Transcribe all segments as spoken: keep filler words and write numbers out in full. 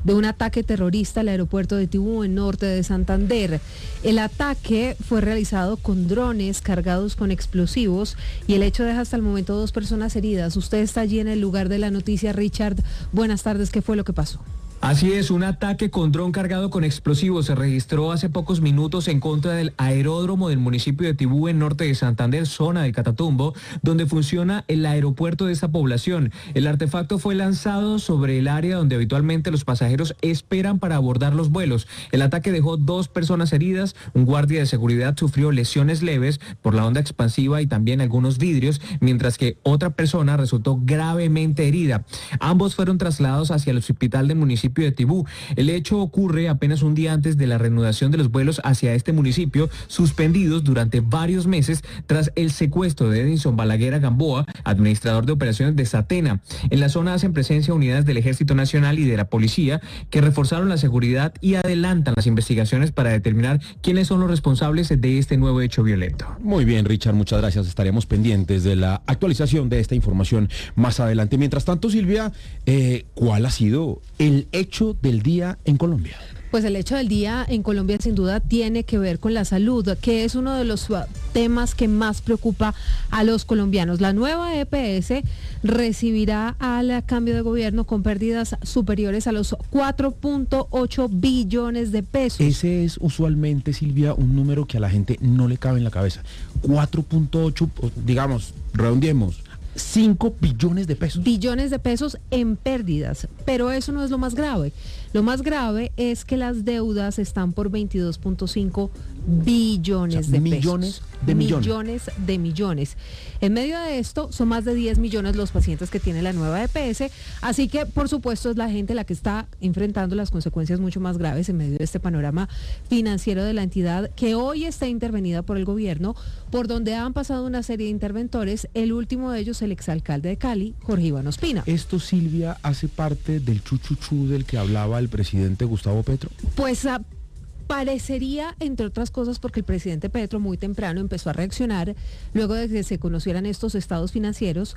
de un ataque terrorista al aeropuerto de Tibú, en norte de Santander. El ataque fue realizado con drones cargados con explosivos y el hecho deja hasta el momento dos personas heridas. Usted está allí en el lugar de la noticia, Richard. Buenas tardes, ¿qué fue lo que pasó? Así es, un ataque con dron cargado con explosivos se registró hace pocos minutos en contra del aeródromo del municipio de Tibú, en norte de Santander, zona de Catatumbo, donde funciona el aeropuerto de esta población. El artefacto fue lanzado sobre el área donde habitualmente los pasajeros esperan para abordar los vuelos. El ataque dejó dos personas heridas, un guardia de seguridad sufrió lesiones leves por la onda expansiva y también algunos vidrios, mientras que otra persona resultó gravemente herida. Ambos fueron trasladados hacia el hospital del municipio de Tibú. El hecho ocurre apenas un día antes de la reanudación de los vuelos hacia este municipio, suspendidos durante varios meses tras el secuestro de Edinson Balaguer Gamboa, administrador de operaciones de Satena. En la zona hacen presencia unidades del Ejército Nacional y de la Policía que reforzaron la seguridad y adelantan las investigaciones para determinar quiénes son los responsables de este nuevo hecho violento. Muy bien, Richard, muchas gracias. Estaremos pendientes de la actualización de esta información más adelante. Mientras tanto, Silvia, eh, ¿cuál ha sido el hecho del día en Colombia? Pues el hecho del día en Colombia sin duda tiene que ver con la salud, que es uno de los temas que más preocupa a los colombianos. La nueva E P S recibirá al cambio de gobierno con pérdidas superiores a los cuatro punto ocho billones de pesos. Ese es usualmente, Silvia, un número que a la gente no le cabe en la cabeza. cuatro punto ocho, digamos, redondeemos. cinco billones de pesos. Billones de pesos en pérdidas, pero eso no es lo más grave. Lo más grave es que las deudas están por veintidós punto cinco billones o sea, de millones pesos. de millones. Millones de millones. En medio de esto, son más de diez millones los pacientes que tiene la nueva E P S, así que, por supuesto, es la gente la que está enfrentando las consecuencias mucho más graves en medio de este panorama financiero de la entidad, que hoy está intervenida por el gobierno, por donde han pasado una serie de interventores, el último de ellos el exalcalde de Cali, Jorge Iván Ospina. ¿Esto, Silvia, hace parte del chuchuchú del que hablaba el presidente Gustavo Petro? Pues a parecería, entre otras cosas, porque el presidente Petro muy temprano empezó a reaccionar luego de que se conocieran estos estados financieros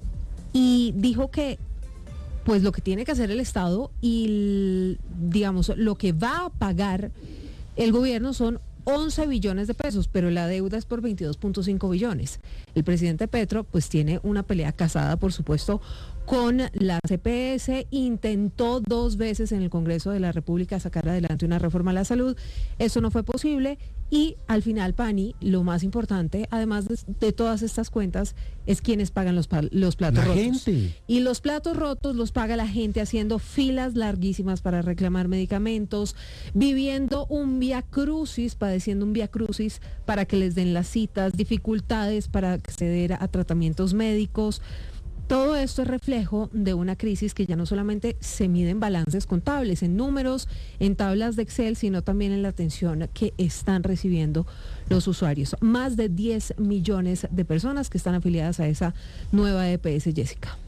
y dijo que pues lo que tiene que hacer el Estado y digamos lo que va a pagar el gobierno son once billones de pesos, pero la deuda es por veintidós punto cinco billones. El presidente Petro pues tiene una pelea casada, por supuesto, con la C P S, intentó dos veces en el Congreso de la República sacar adelante una reforma a la salud, eso no fue posible y al final, Pani, lo más importante, además de, de todas estas cuentas, es quienes pagan los, los platos la rotos. Gente. Y los platos rotos los paga la gente haciendo filas larguísimas para reclamar medicamentos, viviendo un viacrucis, padeciendo un viacrucis para que les den las citas, dificultades para acceder a tratamientos médicos. Todo esto es reflejo de una crisis que ya no solamente se mide en balances contables, en números, en tablas de Excel, sino también en la atención que están recibiendo los usuarios. Más de diez millones de personas que están afiliadas a esa nueva E P S, Jessica.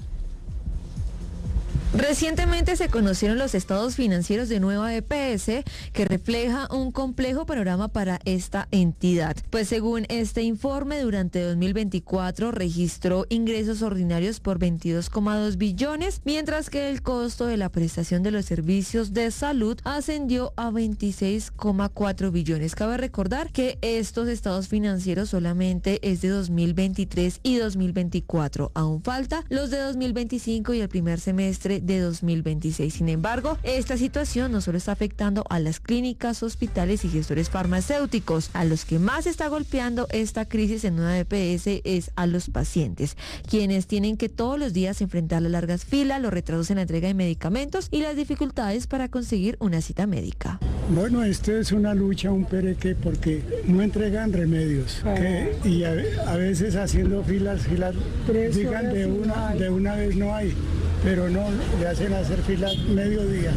Recientemente se conocieron los estados financieros de nueva E P S, que refleja un complejo panorama para esta entidad. Pues según este informe, durante dos mil veinticuatro registró ingresos ordinarios por veintidós coma dos billones, mientras que el costo de la prestación de los servicios de salud ascendió a veintiséis coma cuatro billones. Cabe recordar que estos estados financieros solamente es de dos mil veintitrés y dos mil veinticuatro. Aún falta los de dos mil veinticinco y el primer semestre de dos mil veintiséis. Sin embargo, esta situación no solo está afectando a las clínicas, hospitales y gestores farmacéuticos. A los que más está golpeando esta crisis en una E P S es a los pacientes, quienes tienen que todos los días enfrentar las largas filas, los retrasos en la entrega de medicamentos y las dificultades para conseguir una cita médica. Bueno, esto es una lucha, un pereque, porque no entregan remedios que, y a, a veces haciendo filas, filas, digan de una, de una vez no hay, pero no, le hacen hacer filas mediodía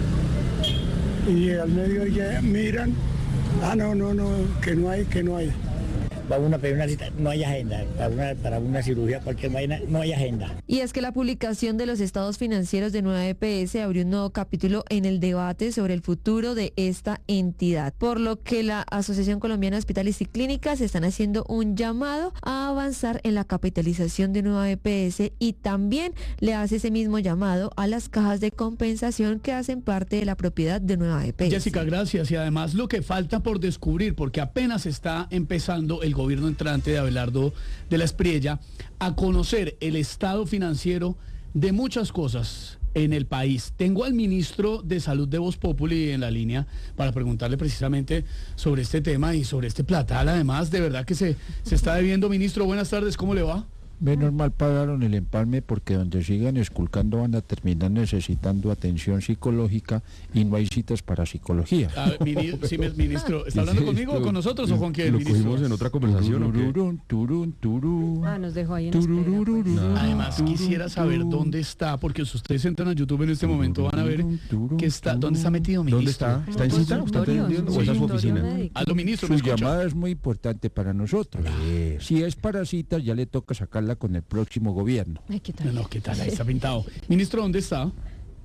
y al mediodía miran, ah no, no, no, que no hay, que no hay. va uno a pedir una cita, no hay agenda. Para una, para una cirugía, cualquier vaina, no hay agenda. Y es que la publicación de los estados financieros de Nueva E P S abrió un nuevo capítulo en el debate sobre el futuro de esta entidad, por lo que la Asociación Colombiana de Hospitales y Clínicas están haciendo un llamado a avanzar en la capitalización de Nueva E P S y también le hace ese mismo llamado a las cajas de compensación que hacen parte de la propiedad de Nueva E P S. Jessica, gracias. Y además lo que falta por descubrir, porque apenas está empezando el gobierno entrante de Abelardo de la Espriella a conocer el estado financiero de muchas cosas en el país. Tengo al ministro de Salud de Voz Populi en la línea para preguntarle precisamente sobre este tema y sobre este platal. Además, de verdad que se, se está debiendo. Ministro, buenas tardes, ¿cómo le va? Menos mal pagaron el empalme porque donde sigan esculcando van a terminar necesitando atención psicológica y no hay citas para psicología. A ver, mini, sí, ministro, ¿está hablando conmigo o con nosotros o con quién, ¿Lo ministro? cogimos en otra conversación o qué? Tururún, turún, turún. Ah, nos dejó ahí en espera, pues. No. Además, quisiera saber dónde está, porque si ustedes entran a YouTube en este momento van a ver que está, dónde está metido, ministro. ¿Dónde está? ¿Está en cita? ¿Está atendiendo? ¿O está en su oficina? A lo ministro, Su ¿me escucha? llamada es muy importante para nosotros. Si es para citas, ya le toca sacarla con el próximo gobierno. Ay, ¿qué tal? No, no, ¿qué tal? Ahí está pintado. Ministro, ¿dónde está?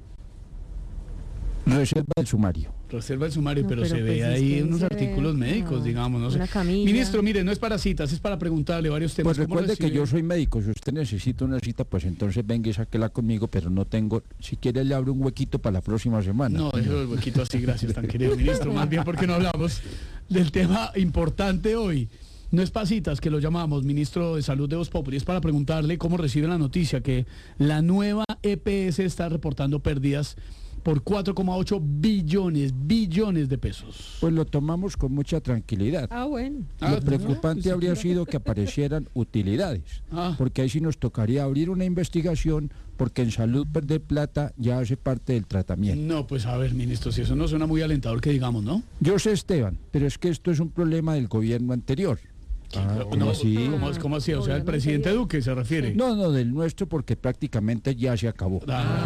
Reserva del sumario. Reserva el sumario, No, pero, pero se pues ve es ahí que unos se artículos ve, médicos, no, digamos, no sé. una camilla. Ministro, mire, no es para citas, es para preguntarle varios temas. Pues ¿Cómo recuerde que recibe? yo soy médico, si usted necesita una cita, pues entonces venga y sáquela conmigo, pero no tengo, si quiere le abro un huequito para la próxima semana. No, déjelo el huequito así, gracias, tan querido ministro. Más bien porque no hablamos del tema importante hoy. No es para citas que lo llamamos, ministro de Salud de Voz Populi, es para preguntarle cómo recibe la noticia que la nueva E P S está reportando pérdidas por cuatro coma ocho billones, billones de pesos. Pues lo tomamos con mucha tranquilidad. Ah, bueno. Ah, Lo preocupante habría sido que aparecieran utilidades, Ah. porque ahí sí nos tocaría abrir una investigación, porque en salud perder plata ya hace parte del tratamiento. No, pues a ver, ministro, si eso no suena muy alentador que digamos, ¿no? Yo sé, Esteban, pero es que esto es un problema del gobierno anterior. Ah, ¿Cómo ¿cómo así? ¿Cómo, cómo así? O sea, el Obviamente presidente bien. Duque se refiere. No, no, del nuestro, porque prácticamente ya se acabó.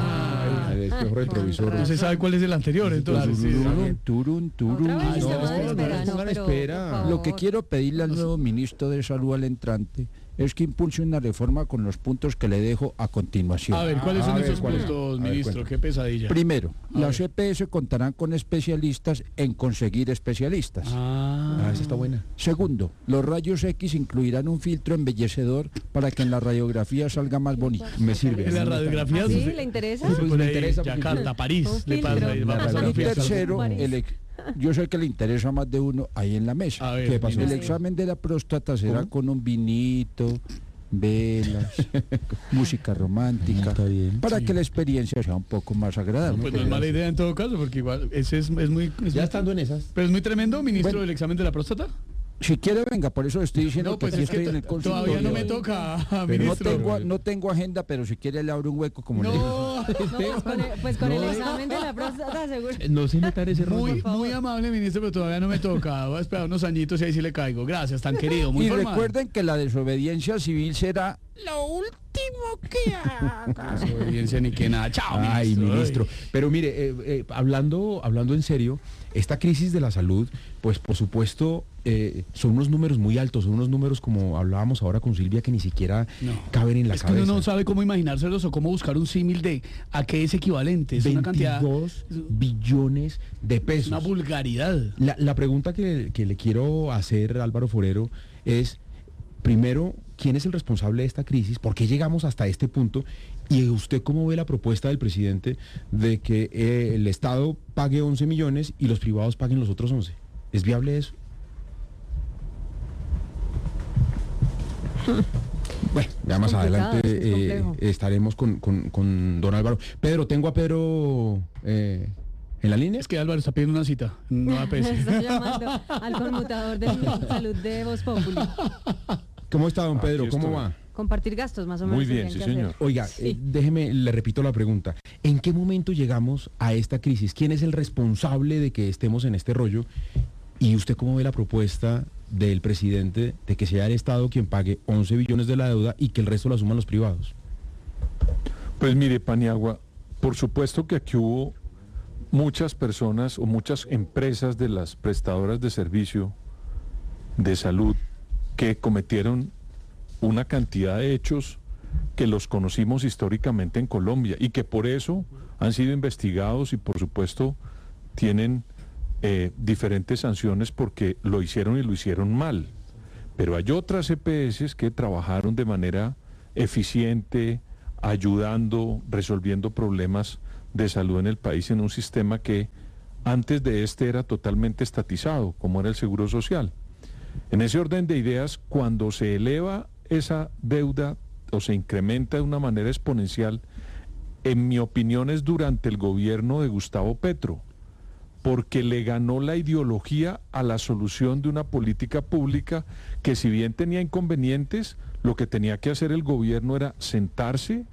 Ah, El espejo retrovisor. no se sabe cuál es el anterior, entonces. sí, Tururún, turún, turún. Otra vez no, llamada de no, espera, no, no, pongan pero, espera. por favor. Lo que quiero pedirle al nuevo ministro de Salud, al entrante, es que impulse una reforma con los puntos que le dejo a continuación. A ver, ¿cuáles A son ver, esos ¿cuáles? puntos, A ver, ministro? cuéntame. Qué pesadilla. Primero, A las ver. E P S contarán con especialistas en conseguir especialistas. Ah, Ah, esa está buena. Segundo, los rayos X incluirán un filtro embellecedor para que en la radiografía salga más bonito. Me sirve. en la radiografía. ¿Ah, sí? ¿Le interesa? Se pone me ahí interesa porque- Yakarta, París, Un le pasa ahí, filtro. va a La pasar Y la radiografía. fiesta. tercero, París. el ex- yo sé que le interesa a más de uno ahí en la mesa. A ver, ¿Qué pasó? El ministro. examen de la próstata será ¿Cómo? con un vinito, velas, música romántica, Está bien. para Sí. que la experiencia sea un poco más agradable. Pues no es mala idea en todo caso, porque igual ese es, es muy... es Ya muy- estando en esas. Pero es muy tremendo, ministro, Bueno. del examen de la próstata. Si quiere, venga, por eso le estoy diciendo No, pues que aquí es que estoy en el to- consultorio. todavía no me toca, Pero no ministro. tengo, no tengo agenda, pero si quiere le abro un hueco como le digo. No, No, pues con el, pues con No, el eh. examen de la próstata, seguro. No se notar ese rollo. muy, muy amable, ministro, pero todavía no me toca. Voy a esperar unos añitos y ahí sí le caigo. Gracias, tan querido, muy Y formal. recuerden que la desobediencia civil será lo último que haga. Desobediencia ni que nada. Chao, Ay, ministro. ministro. Pero mire, eh, eh, hablando, hablando en serio, esta crisis de la salud, pues por supuesto, eh, son unos números muy altos, son unos números como hablábamos ahora con Silvia que ni siquiera No. caben en la Es que cabeza. uno no sabe cómo imaginárselos o cómo buscar un símil de a qué es equivalente. Es una cantidad, veintidós billones de es pesos. una vulgaridad. La, la pregunta que, que le quiero hacer, Álvaro Forero, es, primero, ¿quién es el responsable de esta crisis? ¿Por qué llegamos hasta este punto? ¿Y usted cómo ve la propuesta del presidente de que eh, el Estado pague once millones y los privados paguen los otros once? ¿Es viable eso? Bueno, ya más complicado, adelante es que es eh, complejo. estaremos con, con- con don Álvaro. Pedro, tengo a Pedro eh, en la línea. Es que Álvaro está pidiendo una cita. No A P S. Estoy llamando al conmutador del ministro de Salud de Voz Populi. ¿Cómo está, don Pedro? Aquí ¿Cómo estoy. va? Compartir gastos, más o menos. Muy bien, tendrían sí, que hacer. señor. Oiga, Sí. eh, déjeme, le repito la pregunta. ¿En qué momento llegamos a esta crisis? ¿Quién es el responsable de que estemos en este rollo? ¿Y usted cómo ve la propuesta del presidente de que sea el Estado quien pague once billones de la deuda y que el resto lo asuman los privados? Pues mire, Paniagua, por supuesto que aquí hubo muchas personas o muchas empresas de las prestadoras de servicio de salud que cometieron una cantidad de hechos que los conocimos históricamente en Colombia y que por eso han sido investigados y por supuesto tienen eh, diferentes sanciones porque lo hicieron y lo hicieron mal. Pero hay otras E P S que trabajaron de manera eficiente, ayudando, resolviendo problemas de salud en el país en un sistema que antes de este era totalmente estatizado, como era el Seguro Social. En ese orden de ideas, cuando se eleva esa deuda o se incrementa de una manera exponencial, en mi opinión es durante el gobierno de Gustavo Petro, porque le ganó la ideología a la solución de una política pública que, si bien tenía inconvenientes, lo que tenía que hacer el gobierno era sentarse,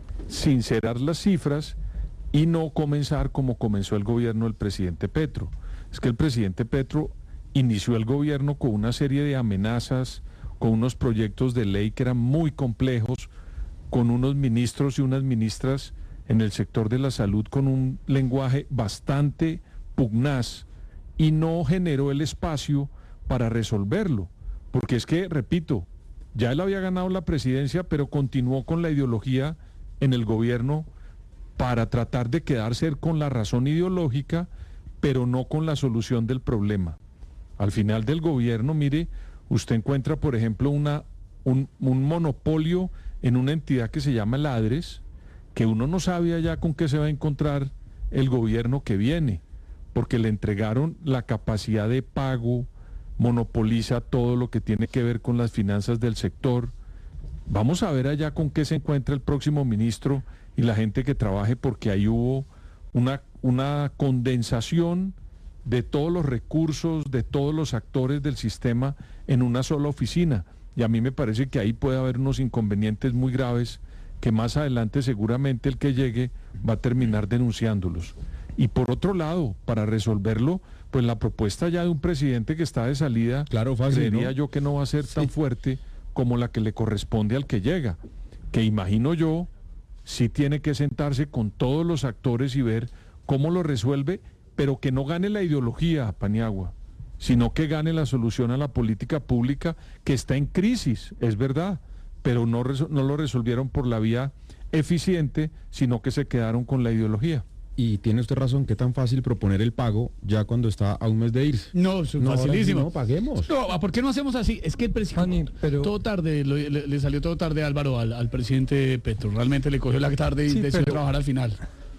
sincerar las cifras y no comenzar como comenzó el gobierno del presidente Petro. Es que el presidente Petro inició el gobierno con una serie de amenazas, con unos proyectos de ley que eran muy complejos, con unos ministros y unas ministras en el sector de la salud con un lenguaje bastante pugnaz y no generó el espacio para resolverlo. Porque es que, repito, ya él había ganado la presidencia, pero continuó con la ideología en el gobierno para tratar de quedarse con la razón ideológica, pero no con la solución del problema. Al final del gobierno, mire, usted encuentra, por ejemplo, una, un, un monopolio en una entidad que se llama el ADRES, que uno no sabía ya con qué se va a encontrar el gobierno que viene, porque le entregaron la capacidad de pago, monopoliza todo lo que tiene que ver con las finanzas del sector. Vamos a ver allá con qué se encuentra el próximo ministro y la gente que trabaje, porque ahí hubo una, una condensación de todos los recursos, de todos los actores del sistema en una sola oficina. Y a mí me parece que ahí puede haber unos inconvenientes muy graves que más adelante seguramente el que llegue va a terminar denunciándolos. Y por otro lado, para resolverlo, pues la propuesta ya de un presidente que está de salida, claro, fácil, creería ¿no? yo que no va a ser tan Sí. fuerte como la que le corresponde al que llega, que imagino yo sí tiene que sentarse con todos los actores y ver cómo lo resuelve, pero que no gane la ideología, Paniagua, sino que gane la solución a la política pública que está en crisis, es verdad, pero no, no lo resolvieron por la vía eficiente, sino que se quedaron con la ideología. Y tiene usted razón, qué tan fácil proponer el pago ya cuando está a un mes de irse. No, es No, ahora sí, facilísimo. no, paguemos. No, ¿por qué no hacemos así? Es que el presidente, pero- todo tarde, lo- le, le salió todo tarde, Álvaro, al, al presidente Petro. Realmente le cogió la tarde y Sí, decidió pero- trabajar al final.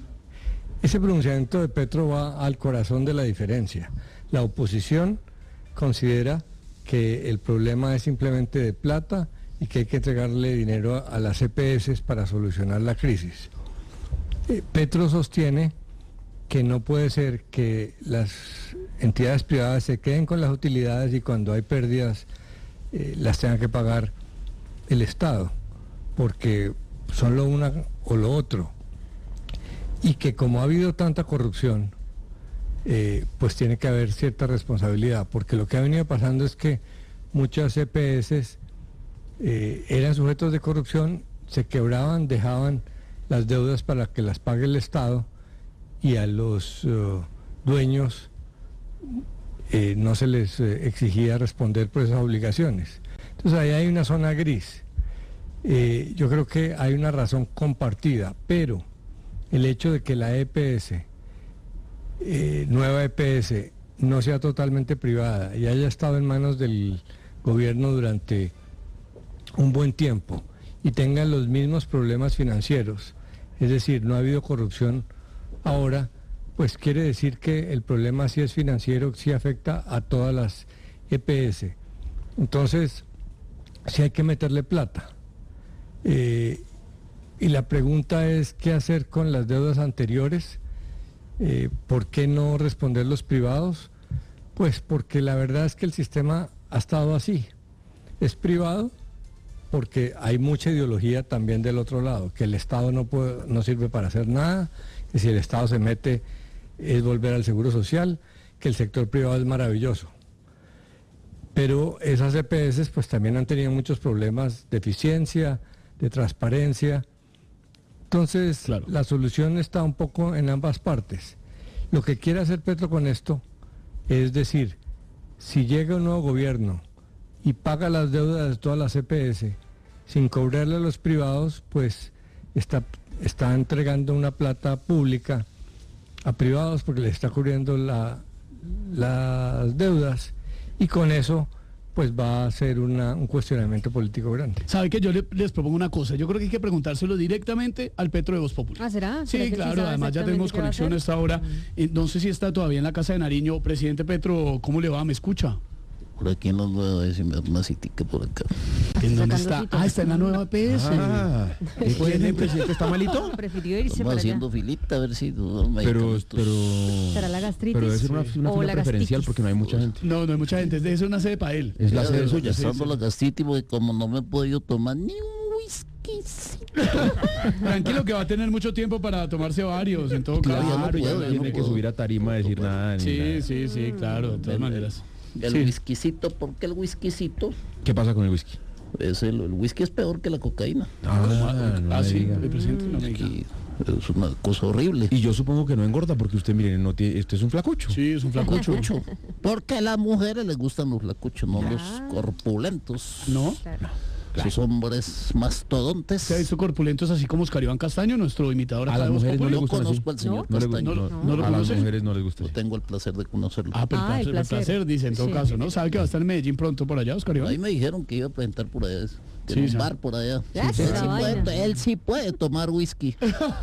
Ese pronunciamiento de Petro va al corazón de la diferencia. La oposición considera que el problema es simplemente de plata y que hay que entregarle dinero a, a las E P S para solucionar la crisis. Eh, Petro sostiene que no puede ser que las entidades privadas se queden con las utilidades y cuando hay pérdidas eh, las tenga que pagar el Estado, porque son lo una o lo otro. Y que como ha habido tanta corrupción, eh, pues tiene que haber cierta responsabilidad, porque lo que ha venido pasando es que muchas E P S eh, eran sujetos de corrupción, se quebraban, dejaban las deudas para que las pague el Estado y a los uh, dueños eh, no se les eh, exigía responder por esas obligaciones. Entonces ahí hay una zona gris. Eh, yo creo que hay una razón compartida, pero el hecho de que la E P S, eh, nueva E P S, no sea totalmente privada y haya estado en manos del gobierno durante un buen tiempo y tenga los mismos problemas financieros, es decir, no ha habido corrupción ahora, pues quiere decir que el problema sí es financiero, sí afecta a todas las E P S. Entonces, sí hay que meterle plata. Eh, y la pregunta es, ¿qué hacer con las deudas anteriores? Eh, ¿Por qué no responder los privados? Pues porque la verdad es que el sistema ha estado así. Es privado porque hay mucha ideología también del otro lado, que el Estado no puede, no sirve para hacer nada, que si el Estado se mete es volver al seguro social, que el sector privado es maravilloso. Pero esas E P S pues también han tenido muchos problemas de eficiencia, de transparencia. Entonces, Claro. la solución está un poco en ambas partes. Lo que quiere hacer Petro con esto es decir, si llega un nuevo gobierno y paga las deudas de todas las E P S sin cobrarle a los privados, pues está, está entregando una plata pública a privados porque le está cubriendo la, las deudas, y con eso pues va a ser una, un cuestionamiento político grande. ¿Sabe que yo le- les propongo una cosa? Yo creo que hay que preguntárselo directamente al Petro de Voz Popular. Ah, ¿será? ¿Será Sí, que claro, sabe además ya exactamente tenemos qué va a conexión a hacer? esta hora. Eh, No sé si está todavía en la Casa de Nariño. Presidente Petro, ¿cómo le va? ¿Me escucha? Por aquí en los nuevos, a ver si me da una citica por acá. ¿En dónde Sacando está? citas. Ah, está en la nueva E P S. Ah, ¿y quién, el presidente está malito? Prefirió irse Estamos para allá. haciendo filita a ver si nos dan Pero, medicamentos. pero... ¿Será la gastritis? Pero debe ser una, una o fila la preferencial gastritis? porque no hay mucha gente. No, no hay mucha gente. Es una sede para él. Es la Ya, sede de- suya. Pasando la gastritis, porque como no me he podido tomar ni un whisky. Tranquilo que va a tener mucho tiempo para tomarse varios, en todo Claro, caso. ya no Claro, ya puedo, no ya tiene no que puedo. subir a tarima a decir nada. ni Sí, nada. sí, sí, claro, de todas maneras. El Sí. whiskycito, ¿por qué el whiskycito? ¿Qué pasa con el whisky? Es el, el whisky es peor que la cocaína. Ah, no Ah, me sí, diga. el presidente no me diga. Y es una cosa horrible. Y yo supongo que no engorda porque usted, mire, no tiene, este es un flacucho. Sí, es un flacucho. Flacucho. Porque a las mujeres les gustan los flacuchos, no los corpulentos. ¿No? Esos hombres mastodontes. ¿Se ha visto corpulentos así como Oscar Iván Castaño, nuestro imitador A acá las de Voz mujeres no Populi? le Yo gustan así. conozco al señor No le, Castaño. No, no, no lo a las conoce. mujeres no les gusta. Yo tengo el placer de conocerlo. Ah, pero Ah, el el placer, el placer. placer, dice en todo Sí. caso, ¿no? ¿Sabe que va a estar en Medellín pronto por allá, Oscar Ahí Iván? me dijeron que iba a presentar por allá. Sí, Tiene un sí. bar por allá. Ya, él, sí esa vaina. puede, él sí puede tomar whisky.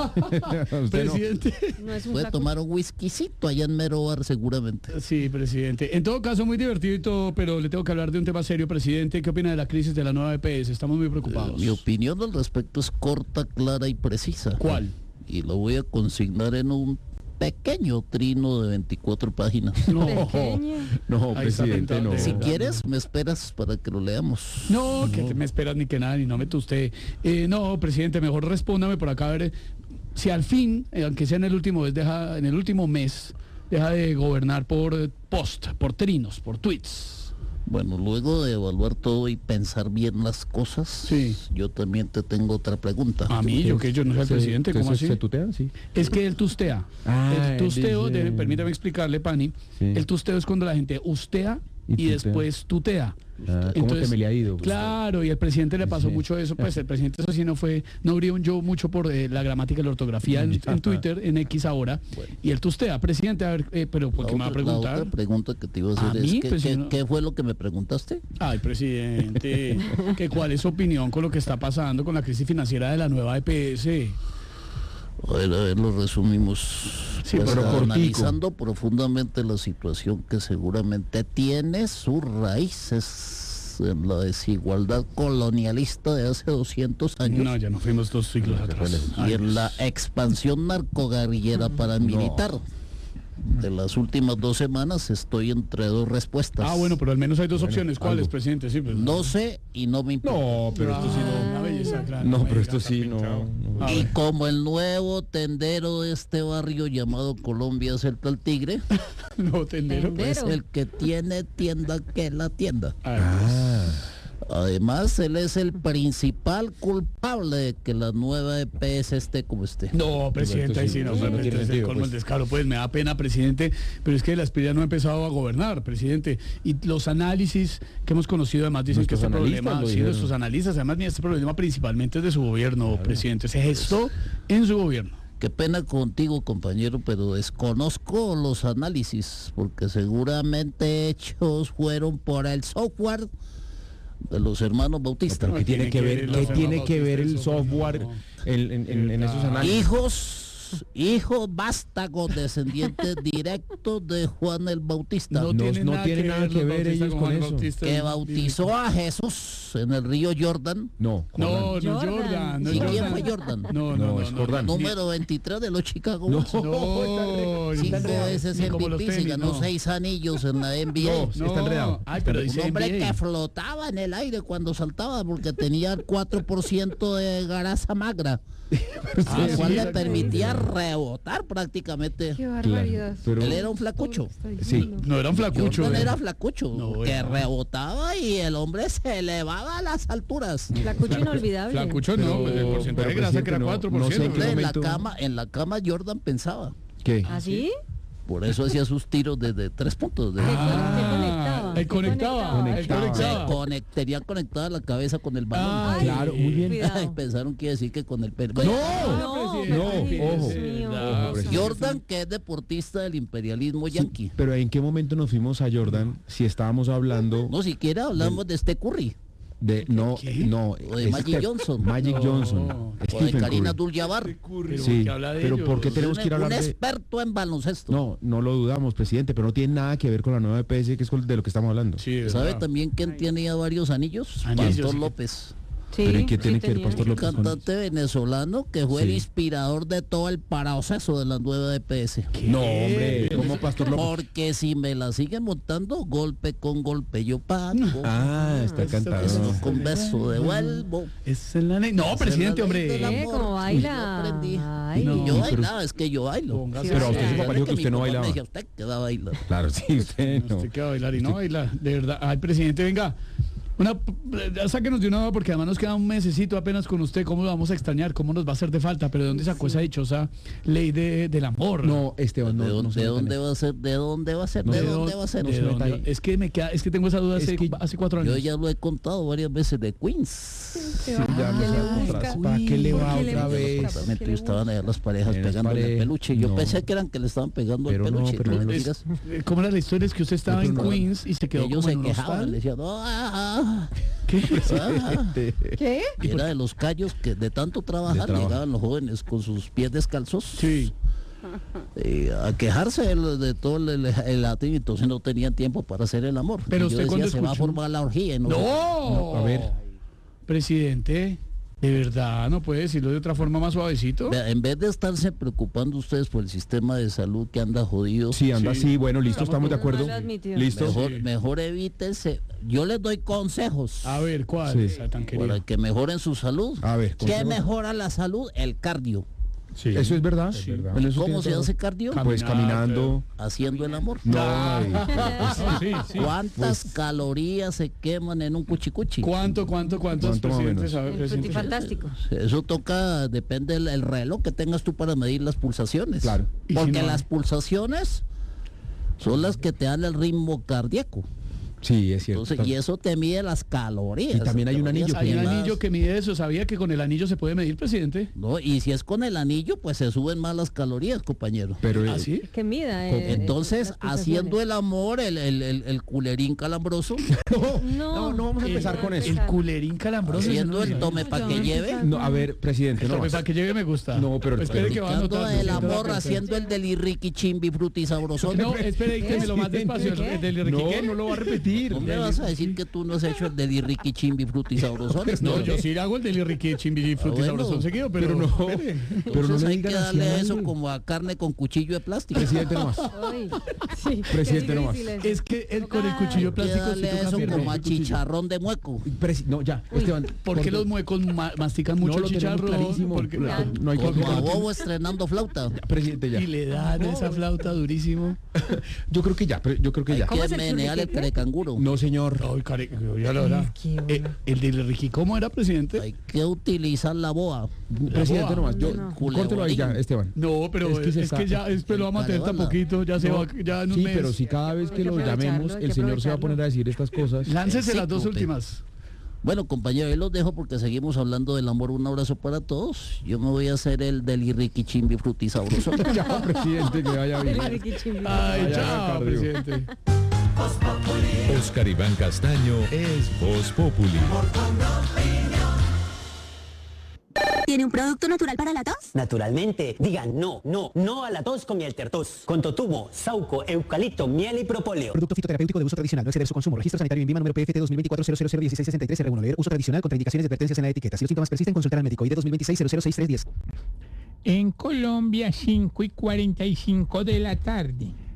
Usted no. Presidente. No es un Puede flaco. tomar un whiskycito allá en Mero Bar seguramente. Sí, presidente. En todo caso, muy divertido y todo, pero le tengo que hablar de un tema serio, presidente. ¿Qué opina de la crisis de la nueva E P S? Estamos muy preocupados. Mi opinión al respecto es corta, clara y precisa. ¿Cuál? Y lo voy a consignar en un pequeño trino de veinticuatro páginas. No, Pequeña. No, Ahí está presidente, pintado no. de- Si quieres, me esperas para que lo leamos. no, que te me esperas ni que nada, ni no mete usted. Eh, no, presidente, mejor respóndame por acá a ver eh, si al fin, eh, aunque sea en el último mes, deja, en el último mes, deja de gobernar por eh, post, por trinos, por tweets. Bueno, luego de evaluar todo y pensar bien las cosas, Sí. yo también te tengo otra pregunta. A mí, yo que yo no soy el ¿Se- presidente, se- ¿cómo se- así? ¿Se tutean? Sí. Es que el tustea. Ah, el tusteo, dice- de- permítame explicarle, Pani. Sí. El tusteo es cuando la gente ustea Y y, tutea. después tutea. Ah, ¿cómo te me le ha ido? Claro, y al presidente le pasó Sí. mucho eso, pues el presidente eso sí no fue, no abrió un yo mucho por eh, la gramática y la ortografía en, en Twitter, en X ahora, Bueno. y él tustea, presidente, a ver, eh, pero ¿por La qué me va a otra, la preguntar? otra pregunta que te iba a hacer ¿A es mí? que- Pues si que- no- ¿qué fue lo que me preguntaste? Ay, presidente, que cuál es su opinión con lo que está pasando con la crisis financiera de la nueva E P S. A ver, a ver, lo resumimos. Sí, Pues, pero cortico. analizando profundamente la situación que seguramente tiene sus raíces en la desigualdad colonialista de hace doscientos años No, ya no fuimos dos siglos atrás. y en la expansión narcoguerrillera paramilitar. De las últimas dos semanas estoy entre dos respuestas. Ah, bueno, pero al menos hay dos opciones. ¿Cuáles, algo. presidente? Sí, pues, No sé y no me importa. No, pero esto sí Ah, no. una belleza, claro, No, me pero diga, esto sí está no. pintado. no. A Y ver. como el nuevo tendero de este barrio llamado Colombia Celta al Tigre, No, tendero. Tendero. es el que tiene tienda que la tienda. A ver, pues. Ah, Además, él es el principal culpable de que la nueva E P S esté como esté. No, presidente, ahí sí, no, sí, no, no tiene es el sentido, colmo el pues. descaro, pues me da pena, presidente, pero es que la Espriella no ha empezado a gobernar, presidente, y los análisis que hemos conocido además dicen que Nuestros este analistas problema, lo sí, dijeron. nuestros analistas, además mira, este problema principalmente es de su gobierno, presidente, se gestó en su gobierno. Qué pena contigo, compañero, pero desconozco los análisis, porque seguramente hechos fueron por el software de los hermanos Bautista. pero ¿qué tiene que ver, los qué tiene hermanos que ver el Bautista, eso, software no. en, en- en- en esos análisis? Hijos, hijos vástagos, descendientes directos de Juan el Bautista, No, no tiene nada que los ver Bautista ellos con Juan eso. Bautista que en- bautizó a Jesús en el río Jordán. No, No, Jordán. no, Jordan. Jordan. No, ¿Y quién Jordan. fue Jordan? No, no, No, no, es no, Jordan. no, Número veintitrés de los Chicago No, Bulls. No, está está Cinco enredado. veces Ni M como V los P, se tenis, ganó no. seis anillos en la N B A. No, sí está enredado. Ay, pero Un dice hombre N B A. que flotaba en el aire cuando saltaba porque tenía el cuatro por ciento de grasa magra, Ah, lo cual sí. le permitía rebotar prácticamente. Qué Claro, barbaridad. pero- Él era un flacucho. Sí. No era un flacucho. Jordan eh. era flacucho, No, que era- rebotaba y el hombre se elevaba a las alturas. Flacucho inolvidable. Flacucho no, Pero- pues el porcentaje pero, de grasa que era presidente, no- cuatro por no sé en ciento. qué Hombre, en la momento- cama, en la cama Jordan pensaba. ¿Qué? ¿Así? Por eso hacía sus tiros desde tres puntos. De... Ah, él conectaba. Él conectaba. Se conect- tenía conectada la cabeza con el balón. Ay, claro, muy bien. Y pensaron que iba a decir que con el per- No, No, no, presidente. ojo. Verdad. Jordan, que es deportista del imperialismo yanqui. Sí, pero ¿en qué momento nos fuimos a Jordan si estábamos hablando No siquiera hablamos de este Curry. de no ¿Qué? no O de es Magic Steph- Johnson. Magic No. Johnson, O de Stephen Karina Curry. Abdul-Jabbar. Pero Sí, ¿qué habla de pero ellos? ¿por qué tenemos Un, que ir a un hablar de experto en baloncesto. No, no lo dudamos, presidente, pero no tiene nada que ver con la nueva E P S, que es con- de lo que estamos hablando. Sí, ¿Sabe verdad. también quién tenía varios anillos? Anillos, Pastor sí. López. Sí, Pero ¿y qué sí tiene que ver tenía. Pastor Un López con cantante venezolano que fue el Sí. inspirador de todo el proceso de la nueva E P S. No, hombre, ¿cómo Pastor López? Porque si me la siguen montando golpe con golpe yo pago. Ah, está Eso- cantado. Beso con beso devuelvo. Es en la ley. No, presidente, es la ley del hombre. Eh, amor. ¿cómo baila? Yo aprendí. Ay. No. yo pero- bailaba, es que yo bailo. Póngase Pero a usted a su papá dijo que Mi usted no papá me bailaba. decía, usted que va a bailar. Claro, sí, usted no. Usted que va a bailar y no baila, de verdad. Ay, presidente, venga. Una, ya sáquenos de una duda porque además nos queda un mesecito apenas con usted. ¿Cómo lo vamos a extrañar? ¿Cómo nos va a hacer de falta? ¿Pero de dónde sacó esa dichosa ley de, del amor? No, Esteban, no, ¿De, no dónde, se de meta en dónde eso. va a ser? ¿De dónde va a ser? No ¿De se- dónde va a ser? ¿De se meta dónde? ahí. Es que me queda, es que tengo esa duda Es hace, que hace cuatro años. Yo ya lo he contado varias veces de Queens. Sí, ya me ¿Qué le saco busca? atrás. ¿Para qué le va ¿Por qué le otra busca? vez? Exactamente, le estaban allá las parejas En las pegándole el parejas. peluche. Yo No. pensé que eran que le estaban pegando Pero el no, peluche. pero no no me los- digas. Eh, ¿Cómo era la historia? Es que usted estaba Pero en no. Queens y se quedó Ellos como se en un quejaban, hostal. le decían, "Ah, ah, ¿Qué? ah". ¿Qué? Y era de los callos que de tanto trabajar trabajo. llegaban los jóvenes con sus pies descalzos Sí. eh, a quejarse de, de todo el, el latín, entonces no tenían tiempo para hacer el amor. Pero Y yo usted decía, cuando se va a escuchó- formar la orgía. y no sé qué. No. No, a ver. Presidente, de verdad, no puede decirlo de otra forma más suavecito. Vea, en vez de estarse preocupando ustedes por el sistema de salud que anda jodido, Sí, anda Sí. así, bueno, listo, estamos de acuerdo. No lo admitió. Listo. mejor, Sí. mejor evítense. Yo les doy consejos A ver, ¿cuál? Sí. Esa tan querida? para que mejoren su salud. A ver, ¿Qué consejos. mejora la salud? El cardio. Sí. Eso es verdad. Sí. En eso ¿Cómo tiene se todo. hace cardio? Cam- Pues Caminar, caminando. Haciendo el amor. No, Ah. ay, Sí, sí. ¿Cuántas calorías se queman en un cuchicuchi? ¿Cuánto, cuánto, cuántos ¿Cuánto más o presidentes menos? sabe, El presidente? fantástico. Eso toca, depende del el reloj que tengas tú para medir las pulsaciones. Claro. ¿Y si Porque no? las pulsaciones son las que te dan el ritmo cardíaco. sí, es cierto. Entonces, y eso te mide las calorías. Y también hay un calorías anillo Hay un quemadas. anillo que mide eso. ¿Sabía que con el anillo se puede medir, presidente? No, y si es con el anillo, pues se suben más las calorías, compañero. Pero eh, ¿Ah, sí? Que mida. eh, Entonces, las pulsaciones. haciendo el amor, el, el, el, el culerín calambroso, no, No, no vamos a empezar con eso. El culerín calambroso. haciendo ese el no tome me para yo que no lleve, sé. No, a ver, presidente, no. Para que llegue me gusta. No, pero- Espere que va a practicando anotar. el presidente, amor, va a haciendo el del irriqui chimbi fruti sabroso. No, espere, que me lo más despacio. ¿Qué? El del No, Enrique. no lo va a repetir. ¿No me vas a decir que tú no has hecho el del irriqui chimbi fruti sabrosones? No, yo sí hago el del Enrique Chimbi Frutti Ah, bueno. Sabrosón seguido, pero, Pero no. espere. Pero no Entonces le hay digan que así darle al eso aire. como a carne con cuchillo de plástico. Presidente nomás. Ay, sí, Presidente qué nomás. difícil eso. Es que el, con el Ay. cuchillo Hay que plástico sí darle toca eso firme. como a chicharrón de mueco. Presi- no, ya, Esteban. ¿Por qué corte. los muecos ma- mastican mucho No, el lo tenemos chicharrón? clarísimo. Porque- No, no hay que Como a corte. bobo estrenando flauta. Ya, presidente, ya. Y le dan esa flauta durísimo. Yo creo que ya, pero yo creo que Hay ya. ¿Cómo que es el menear el churriquete? carecanguro. No, señor. Ay, care, ya lo verá. Qué Eh, bueno. el del Enrique, ¿cómo era, presidente? Hay que utilizar la boa. Presidente boa. nomás. Yo, No. córtelo ahí ya, Esteban. No, pero Es es que se que, está- ya es pelo amateur Vale, vale. poquito, ya se No, va, ya en un Sí, mes. pero si cada vez Hay que que lo aprovecharlo, llamemos, hay el que señor se va a poner a decir estas cosas. Láncese las dos Encíclope. últimas. Bueno, compañero, ahí los dejo porque seguimos hablando del amor. Un abrazo para todos. Yo me voy a hacer el del irriqui chimbi fruti sabroso. Ya, presidente, que vaya bien. Ricky Chimbi. Ay, Vaya chao, cardio. presidente. Oscar Iván Castaño es Voz Populi. ¿Tiene un producto natural para la tos? Naturalmente, digan no, no, no a la tos con miel tertos. Con totumo, sauco, eucalipto, miel y propóleo. Producto fitoterapéutico de uso tradicional, no exceder su consumo. Registro sanitario en INVIMA número P F T dos mil veinticuatro cero cero cero dieciséis sesenta y tres R uno. Leer uso tradicional, contraindicaciones y advertencias en la etiqueta. Si los síntomas persisten, consultar al médico. I D dos mil veintiséis cero cero seis tres diez. En Colombia, cinco y cuarenta y cinco de la tarde.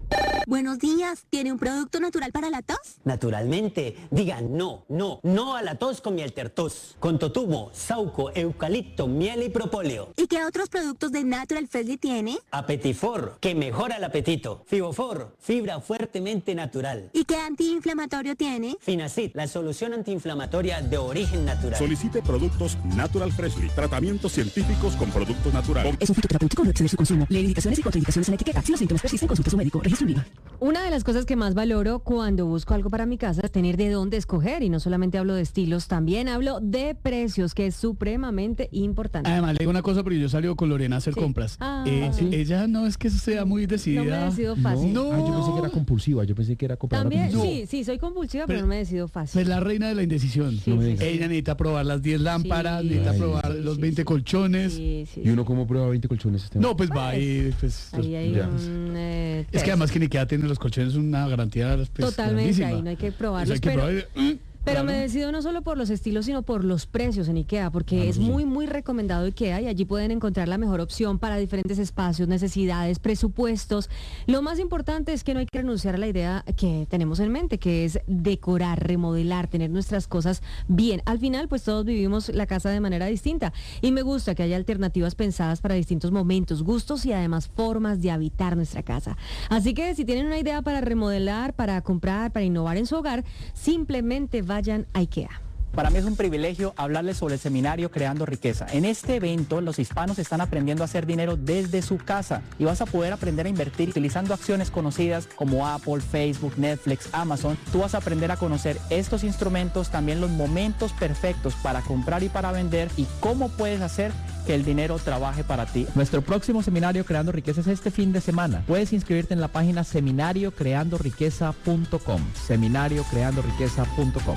Buenos días, ¿tiene un producto natural para la tos? Naturalmente, digan no, no, no a la tos con miel tertos. Con totumo, sauco, eucalipto, miel y propóleo. ¿Y qué otros productos de Natural Freshly tiene? Apetifor, que mejora el apetito. Fibofor, fibra fuertemente natural. ¿Y qué antiinflamatorio tiene? Finacid, la solución antiinflamatoria de origen natural. Solicite productos Natural Freshly, tratamientos científicos con productos naturales. Es un fitoterapéutico, no exceder su consumo. Lee indicaciones y contraindicaciones en la etiqueta. Si los síntomas persisten, consulte a su médico. Registro en viva. Una de las cosas que más valoro cuando busco algo para mi casa es tener de dónde escoger. Y no solamente hablo de estilos, también hablo de precios, que es supremamente importante. Además, le digo una cosa, porque yo salgo con Lorena a hacer Sí. compras. Ah, Eh, sí. Ella no es que sea muy decidida. No me decido fácil. No. Ah, yo pensé que era compulsiva, yo pensé que era compradora También, compulsiva. sí, sí, soy compulsiva, pero, Pero- no me decido fácil. Es la reina de la indecisión. Sí, No me sí, digas. Ella necesita probar las diez lámparas, Sí. necesita Ay, probar los veinte colchones. Sí, sí, ¿Y uno cómo prueba veinte colchones este No, pues va ahí. Pues, Ahí hay Ya. un, eh, es test. que además que Ikea tiene los colchones una garantía pues, Totalmente, grandísima. ahí no hay que Eso probarlos, hay que pero... probar, mm, Pero claro. me decido no solo por los estilos, sino por los precios en IKEA, porque Ah, es eso sí. muy, muy recomendado IKEA y allí pueden encontrar la mejor opción para diferentes espacios, necesidades, presupuestos. Lo más importante es que no hay que renunciar a la idea que tenemos en mente, que es decorar, remodelar, tener nuestras cosas bien. Al final, pues todos vivimos la casa de manera distinta y me gusta que haya alternativas pensadas para distintos momentos, gustos y además formas de habitar nuestra casa. Así que si tienen una idea para remodelar, para comprar, para innovar en su hogar, simplemente vayan a IKEA. Para mí es un privilegio hablarles sobre el seminario Creando Riqueza. En este evento, los hispanos están aprendiendo a hacer dinero desde su casa y vas a poder aprender a invertir utilizando acciones conocidas como Apple, Facebook, Netflix, Amazon. Tú vas a aprender a conocer estos instrumentos, también los momentos perfectos para comprar y para vender y cómo puedes hacer que el dinero trabaje para ti. Nuestro próximo seminario Creando Riqueza es este fin de semana. Puedes inscribirte en la página seminario creando riqueza punto com. seminario creando riqueza punto com.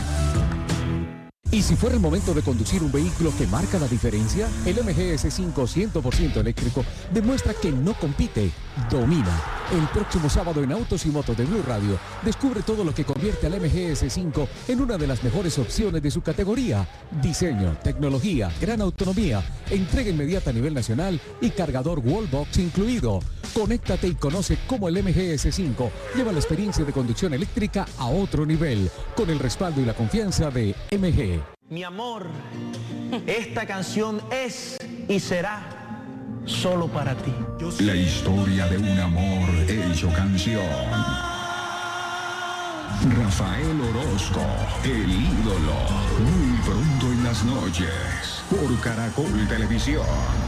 ¿Y si fuera el momento de conducir un vehículo que marca la diferencia? El M G S cinco cien por ciento eléctrico demuestra que no compite, domina. El próximo sábado en Autos y Motos de Blue Radio, descubre todo lo que convierte al M G S cinco en una de las mejores opciones de su categoría. Diseño, tecnología, gran autonomía, entrega inmediata a nivel nacional y cargador Wallbox incluido. Conéctate y conoce cómo el M G S cinco lleva la experiencia de conducción eléctrica a otro nivel, con el respaldo y la confianza de M G. Mi amor, esta canción es y será solo para ti. La historia de un amor hecho canción. Rafael Orozco, el ídolo, muy pronto en las noches, por Caracol Televisión.